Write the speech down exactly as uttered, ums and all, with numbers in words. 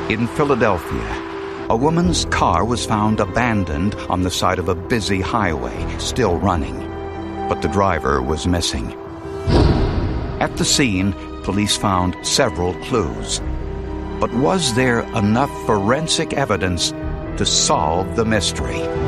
In Philadelphia, a woman's car was found abandoned on the side of a busy highway, still running, but the driver was missing. At the scene, police found several clues. But was there enough forensic evidence to solve the mystery?